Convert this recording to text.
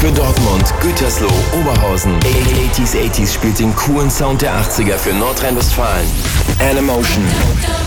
Für Dortmund, Gütersloh, Oberhausen. 80s spielt den coolen Sound der 80er für Nordrhein-Westfalen. Animotion.